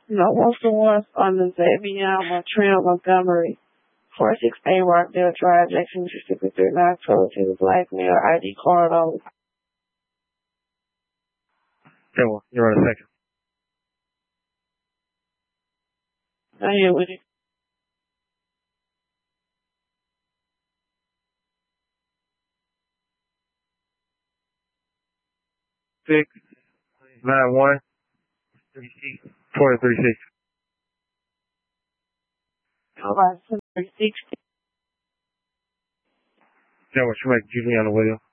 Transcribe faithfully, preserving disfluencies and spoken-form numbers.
No, what's the one on the Xavier Montreal Montgomery? four six eight Rockdale Drive, Jackson, Mississippi, three nine two two, black male, I D card on. Okay, well, you're on a second. I hear with it. Six nine one three six twenty three six. All right, thirty-six. That was Schmidt, Juliana Williams.